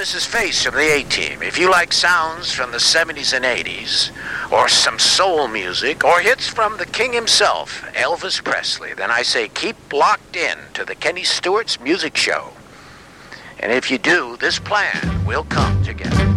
this is Face from the A-Team. If you like sounds from the 70s and 80s, or some soul music, or hits from the king himself, Elvis Presley, then I say keep locked in to the Kenny Stewart's Music Show. And if you do, this plan will come together.